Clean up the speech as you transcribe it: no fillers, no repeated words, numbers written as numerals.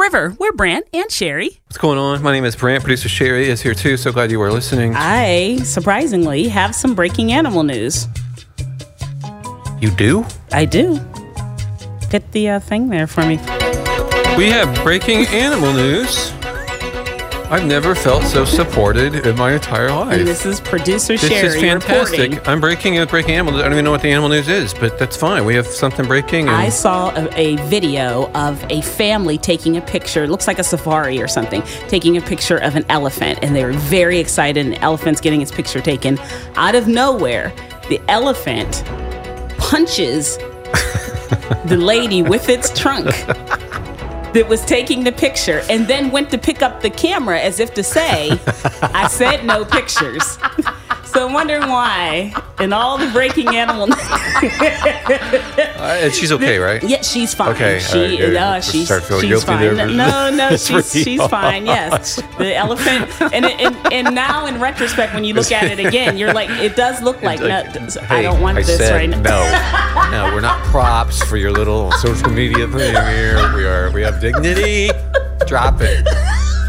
River. We're Brant and Sherry. What's going on? My name is Brant. Producer Sherry is here too. So glad you are listening. I, surprisingly, have some breaking animal news. You do? I do. Get the thing there for me. We have breaking animal news. I've never felt so supported in my entire life. And this is producer Sherry This is fantastic. reporting. I'm breaking animal news. I don't even know what the animal news is, but that's fine. We have something breaking. I saw a video of a family taking a picture. It looks like a safari or something, taking a picture of an elephant. And they were very excited. An elephant's getting its picture taken. Out of nowhere, the elephant punches the lady with its trunk that was taking the picture, and then went to pick up the camera as if to say, I said no pictures. So I'm wondering why, in all the breaking animal... and she's okay, right? Yeah, she's fine. Okay. She's guilty fine. there. No, she's fine, yes. The elephant, and now in retrospect, when you look at it again, you're like, it does look like, no, I don't want this right now. No, we're not props for your little social media thing here. We have dignity. Drop it.